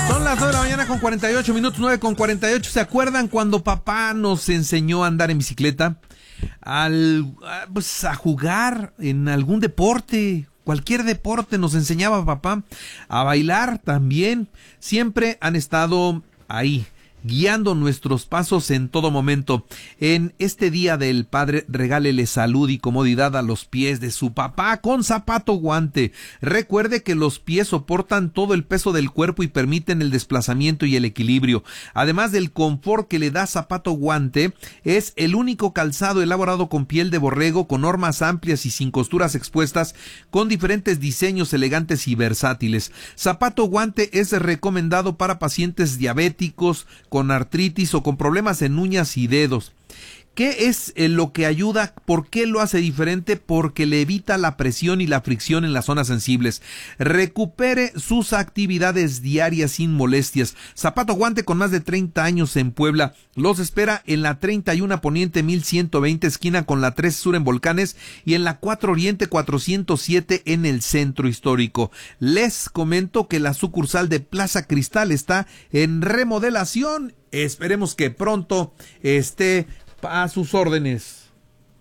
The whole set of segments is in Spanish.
Son las 9 de la mañana con 48 minutos, 9 con 48. ¿Se acuerdan cuando papá nos enseñó a andar en bicicleta? A jugar en algún deporte, cualquier deporte nos enseñaba papá. A bailar también. Siempre han estado ahí, guiando nuestros pasos en todo momento. En este Día del Padre, regálele salud y comodidad a los pies de su papá con zapato guante. Recuerde que los pies soportan todo el peso del cuerpo y permiten el desplazamiento y el equilibrio. Además del confort que le da zapato guante, es el único calzado elaborado con piel de borrego, con hormas amplias y sin costuras expuestas, con diferentes diseños elegantes y versátiles. Zapato guante es recomendado para pacientes diabéticos, con artritis o con problemas en uñas y dedos. ¿Qué es lo que ayuda? ¿Por qué lo hace diferente? Porque le evita la presión y la fricción en las zonas sensibles. Recupere sus actividades diarias sin molestias. Zapato guante con más de 30 años en Puebla. Los espera en la 31 Poniente 1120, esquina con la 3 Sur en Volcanes, y en la 4 Oriente 407 en el Centro Histórico. Les comento que la sucursal de Plaza Cristal está en remodelación. Esperemos que pronto esté a sus órdenes.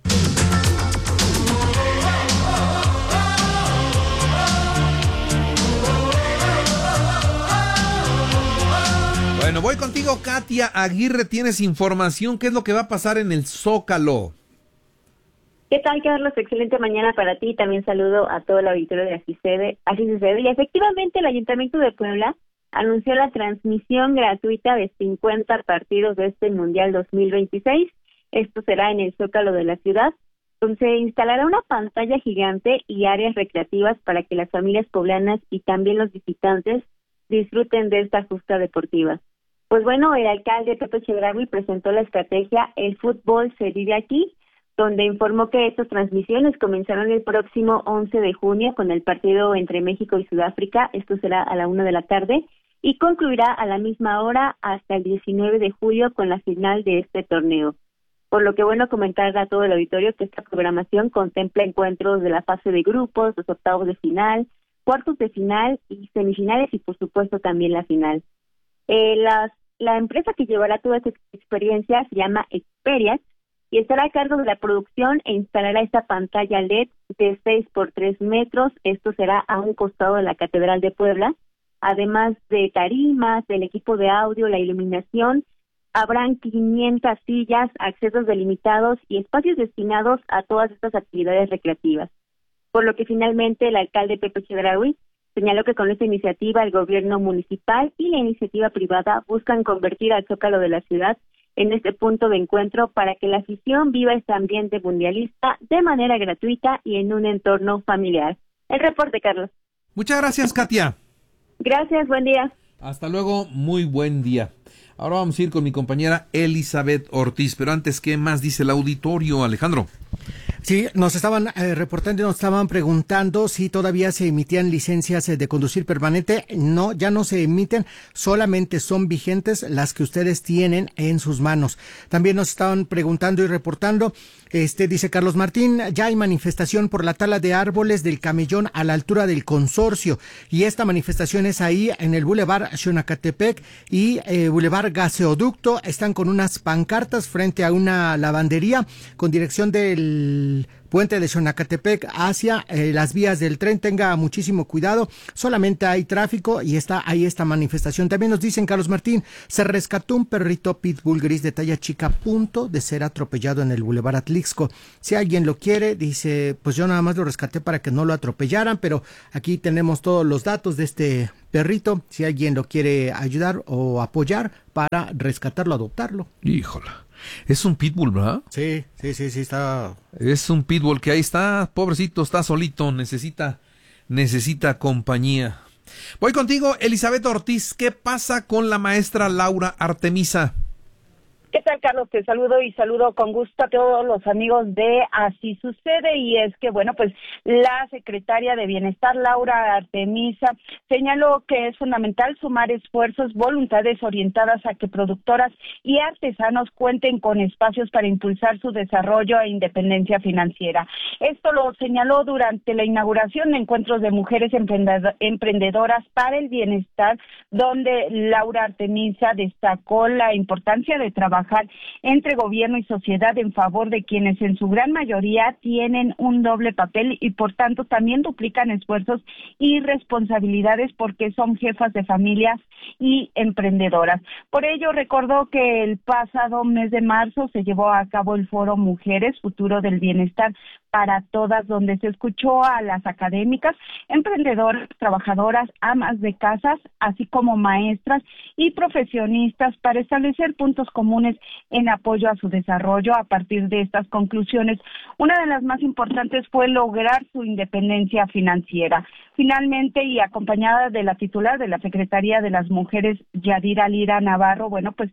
Bueno, voy contigo, Katia Aguirre. Tienes información. ¿Qué es lo que va a pasar en el Zócalo? ¿Qué tal, Carlos? Excelente mañana para ti. También saludo a todo el auditorio de Así Sucede. Y efectivamente, el Ayuntamiento de Puebla anunció la transmisión gratuita de 50 partidos de este Mundial 2026. Esto será en el Zócalo de la ciudad, donde se instalará una pantalla gigante y áreas recreativas para que las familias poblanas y también los visitantes disfruten de esta justa deportiva. Pues bueno, el alcalde Pepe Chedraui presentó la estrategia El Fútbol se vive aquí, donde informó que estas transmisiones comenzaron el próximo 11 de junio con el partido entre México y Sudáfrica. Esto será a la 1 de la tarde y concluirá a la misma hora hasta el 19 de julio con la final de este torneo. Por lo que bueno comentar a todo el auditorio que esta programación contempla encuentros de la fase de grupos, los octavos de final, cuartos de final y semifinales y por supuesto también la final. La empresa que llevará toda esta experiencia se llama Experian y estará a cargo de la producción e instalará esta pantalla LED de 6 por 3 metros. Esto será a un costado de la Catedral de Puebla. Además de tarimas, del equipo de audio, la iluminación, habrán 500 sillas, accesos delimitados y espacios destinados a todas estas actividades recreativas. Por lo que finalmente el alcalde Pepe Chedraui señaló que con esta iniciativa el gobierno municipal y la iniciativa privada buscan convertir al Zócalo de la ciudad en este punto de encuentro para que la afición viva este ambiente mundialista de manera gratuita y en un entorno familiar. El reporte, Carlos. Muchas gracias, Katia. Gracias, buen día. Hasta luego, muy buen día. Ahora vamos a ir con mi compañera Elizabeth Ortiz, pero antes, ¿qué más dice el auditorio, Alejandro? Sí, nos estaban reportando y nos estaban preguntando si todavía se emitían licencias de conducir permanente. No, ya no se emiten, solamente son vigentes las que ustedes tienen en sus manos. También nos estaban preguntando y reportando, dice Carlos Martín, ya hay manifestación por la tala de árboles del Camellón a la altura del Consorcio, y esta manifestación es ahí en el Boulevard Xonacatepec y Boulevard Gaseoducto. Están con unas pancartas frente a una lavandería con dirección del puente de Xonacatepec hacia las vías del tren. Tenga muchísimo cuidado, solamente hay tráfico y está ahí esta manifestación. También nos dicen, Carlos Martín, se rescató un perrito pitbull gris de talla chica a punto de ser atropellado en el Boulevard Atlixco. Si alguien lo quiere, dice, pues yo nada más lo rescaté para que no lo atropellaran, pero aquí tenemos todos los datos de este perrito, si alguien lo quiere ayudar o apoyar para rescatarlo, adoptarlo. Híjola. Es un pitbull, ¿verdad? Sí, está. Es un pitbull que ahí está, pobrecito, está solito, necesita compañía. Voy contigo, Elizabeth Ortiz. ¿Qué pasa con la maestra Laura Artemisa? ¿Qué tal, Carlos? Te saludo y saludo con gusto a todos los amigos de Así Sucede, y es que, bueno, pues la secretaria de Bienestar, Laura Artemisa, señaló que es fundamental sumar esfuerzos, voluntades orientadas a que productoras y artesanos cuenten con espacios para impulsar su desarrollo e independencia financiera. Esto lo señaló durante la inauguración de encuentros de mujeres emprendedoras para el bienestar, donde Laura Artemisa destacó la importancia de trabajar entre gobierno y sociedad en favor de quienes en su gran mayoría tienen un doble papel y por tanto también duplican esfuerzos y responsabilidades porque son jefas de familias y emprendedoras. Por ello recordó que el pasado mes de marzo se llevó a cabo el foro Mujeres, Futuro del Bienestar para Todas, donde se escuchó a las académicas, emprendedoras, trabajadoras, amas de casas, así como maestras y profesionistas para establecer puntos comunes en apoyo a su desarrollo. A partir de estas conclusiones, una de las más importantes fue lograr su independencia financiera. Finalmente, y acompañada de la titular de la Secretaría de las Mujeres, Yadira Lira Navarro, bueno, pues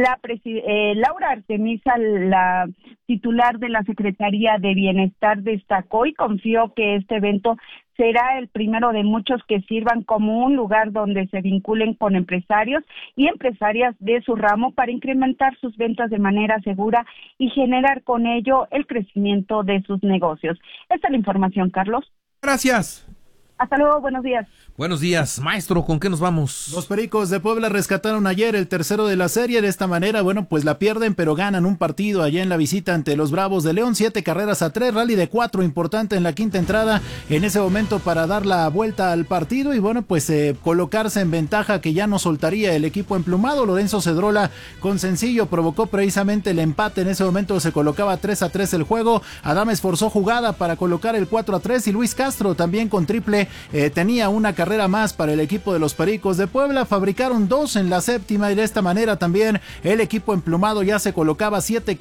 Laura Artemisa, la titular de la Secretaría de Bienestar, destacó y confió que este evento será el primero de muchos que sirvan como un lugar donde se vinculen con empresarios y empresarias de su ramo para incrementar sus ventas de manera segura y generar con ello el crecimiento de sus negocios. Esta es la información, Carlos. Gracias. Hasta luego, buenos días. Buenos días, maestro, ¿con qué nos vamos? Los Pericos de Puebla rescataron ayer el tercero de la serie. De esta manera, bueno, pues la pierden, pero ganan un partido allá en la visita ante los Bravos de León. 7-3, rally de 4, importante en la quinta entrada, en ese momento para dar la vuelta al partido y bueno, pues colocarse en ventaja que ya no soltaría el equipo emplumado. Lorenzo Cedrola con sencillo provocó precisamente el empate. En ese momento se colocaba 3-3 el juego. Adames forzó jugada para colocar el 4-3 y Luis Castro también con triple tenía una carrera más para el equipo de los Pericos de Puebla. Fabricaron 2 en la séptima y de esta manera también el equipo emplumado ya se colocaba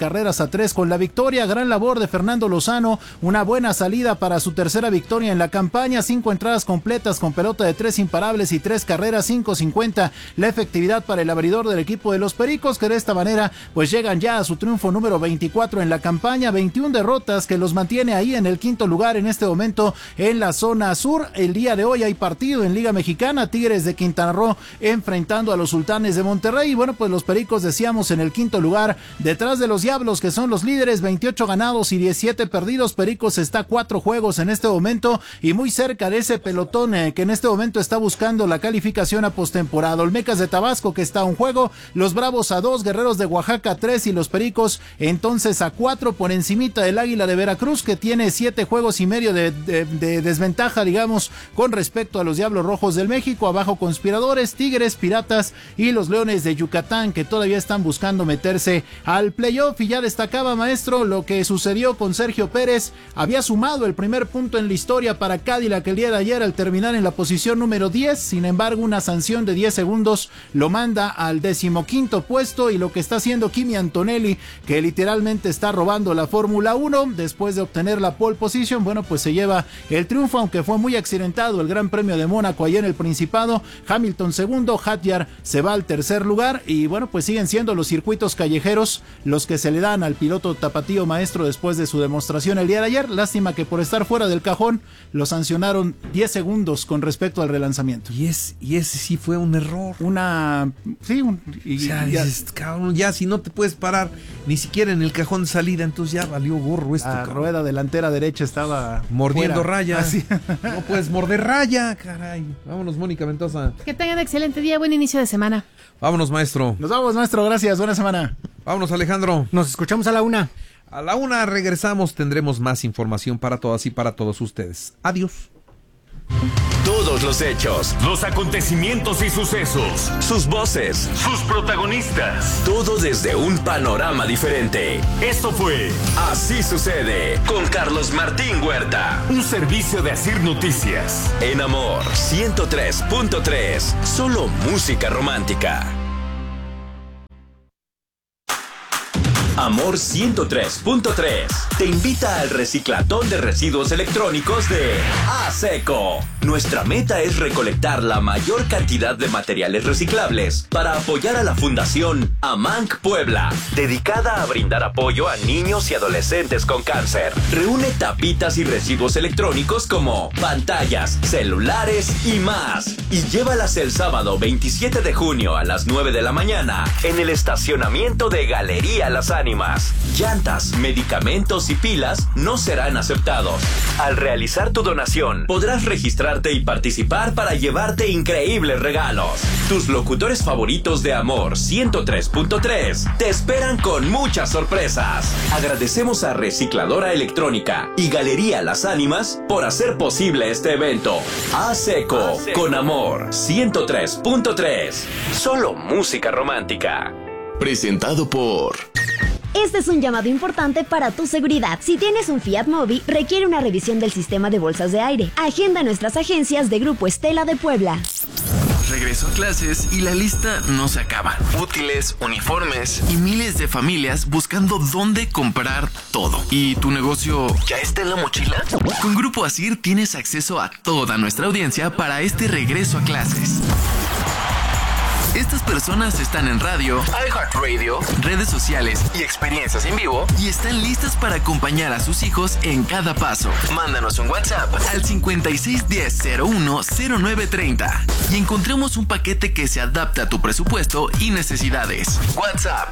7-3 con la victoria. Gran labor de Fernando Lozano, una buena salida para su tercera victoria en la campaña. 5 entradas completas con pelota de 3 imparables y 3 carreras, 5.50 la efectividad para el abridor del equipo de los Pericos, que de esta manera pues llegan ya a su triunfo número 24 en la campaña. 21 derrotas que los mantiene ahí en el quinto lugar en este momento en la zona sur. El día de hoy hay partido en Liga Mexicana, Tigres de Quintana Roo enfrentando a los Sultanes de Monterrey. Y bueno, pues los Pericos decíamos en el quinto lugar, detrás de los Diablos, que son los líderes, 28 ganados y 17 perdidos. Pericos está 4 juegos en este momento y muy cerca de ese pelotón que en este momento está buscando la calificación a postemporada. Olmecas de Tabasco, que está a 1 juego, los Bravos a 2, Guerreros de Oaxaca a 3 y los Pericos entonces a 4 por encimita del Águila de Veracruz, que tiene 7 juegos y medio de desventaja, digamos, con respecto a los Diablos Rojos del México. Abajo Conspiradores, Tigres, Piratas y los Leones de Yucatán, que todavía están buscando meterse al playoff. Y ya destacaba, maestro, lo que sucedió con Sergio Pérez. Había sumado el primer punto en la historia para Cadillac el día de ayer al terminar en la posición número 10. Sin embargo, una sanción de 10 segundos lo manda al 15º puesto, y lo que está haciendo Kimi Antonelli, que literalmente está robando la Fórmula 1 después de obtener la pole position, bueno, pues se lleva el triunfo, aunque fue muy accidentado el Gran Premio de Mónaco allá en el Principado. Hamilton segundo, Hadjar se va al tercer lugar y bueno, pues siguen siendo los circuitos callejeros los que se le dan al piloto tapatío, maestro, después de su demostración el día de ayer. Lástima que por estar fuera del cajón lo sancionaron 10 segundos con respecto al relanzamiento. Y ese sí fue un error. Dices, cabrón, ya si no te puedes parar ni siquiera en el cajón de salida, entonces ya valió gorro esto. La rueda delantera derecha estaba mordiendo fuera. raya. Así. No puedes morder raya, caray. Vámonos, Mónica Mendoza. Que tengan excelente día, buen inicio de semana. Vámonos, maestro. Nos vamos, maestro, gracias, buena semana. Vámonos, Alejandro. Nos escuchamos a la 1. A la 1 regresamos, tendremos más información para todas y para todos ustedes. Adiós. Todos los hechos, los acontecimientos y sucesos, sus voces, sus protagonistas, todo desde un panorama diferente. Esto fue Así Sucede con Carlos Martín Huerta, un servicio de Asir Noticias. En Amor 103.3, solo música romántica. Amor 103.3 te invita al reciclatón de residuos electrónicos de ASECO. Nuestra meta es recolectar la mayor cantidad de materiales reciclables para apoyar a la Fundación AMANC Puebla, dedicada a brindar apoyo a niños y adolescentes con cáncer. Reúne tapitas y residuos electrónicos como pantallas, celulares y más, y llévalas el sábado 27 de junio a las 9 de la mañana en el estacionamiento de Galería Las Ánimas. Llantas, medicamentos y pilas no serán aceptados. Al realizar tu donación, podrás registrarte y participar para llevarte increíbles regalos. Tus locutores favoritos de Amor 103.3 te esperan con muchas sorpresas. Agradecemos a Recicladora Electrónica y Galería Las Ánimas por hacer posible este evento. ASECO con Amor 103.3. Solo música romántica. Presentado por... Este es un llamado importante para tu seguridad. Si tienes un Fiat Mobi, requiere una revisión del sistema de bolsas de aire. Agenda nuestras agencias de Grupo Estela de Puebla. Regreso a clases y la lista no se acaba. Útiles, uniformes y miles de familias buscando dónde comprar todo. ¿Y tu negocio ya está en la mochila? Con Grupo Asir tienes acceso a toda nuestra audiencia para este regreso a clases. Estas personas están en radio, iHeartRadio, redes sociales y experiencias en vivo y están listas para acompañar a sus hijos en cada paso. Mándanos un WhatsApp al 5610-010930 y encontremos un paquete que se adapte a tu presupuesto y necesidades. WhatsApp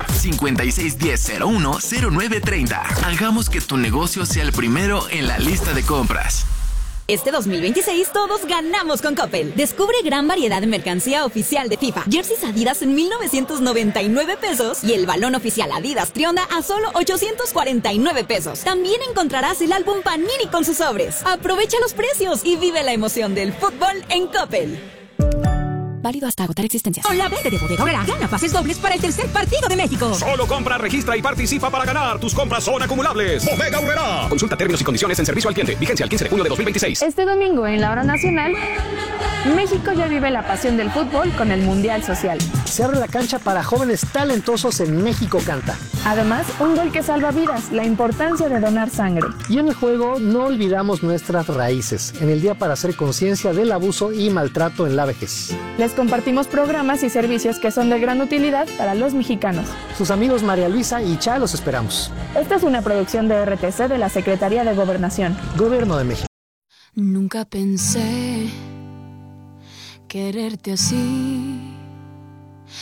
5610-010930. Hagamos que tu negocio sea el primero en la lista de compras. Este 2026 todos ganamos con Coppel. Descubre gran variedad de mercancía oficial de FIFA. Jerseys Adidas en 1,999 pesos y el balón oficial Adidas Trionda a solo 849 pesos. También encontrarás el álbum Panini con sus sobres. Aprovecha los precios y vive la emoción del fútbol en Coppel. Válido hasta agotar existencias. Con la verde de Bodega Aurrera, gana pases dobles para el tercer partido de México. Solo compra, registra y participa para ganar. Tus compras son acumulables. Bodega Aurrera. Consulta términos y condiciones en servicio al cliente. Vigencia al 15 de junio de 2026. Este domingo en la hora nacional, México ya vive la pasión del fútbol con el Mundial Social. Se abre la cancha para jóvenes talentosos en México Canta. Además, un gol que salva vidas, la importancia de donar sangre. Y en el juego no olvidamos nuestras raíces, en el día para hacer conciencia del abuso y maltrato en la vejez. Les compartimos programas y servicios que son de gran utilidad para los mexicanos. Sus amigos María Luisa y Cha los esperamos. Esta es una producción de RTC de la Secretaría de Gobernación. Gobierno de México. Nunca pensé quererte así.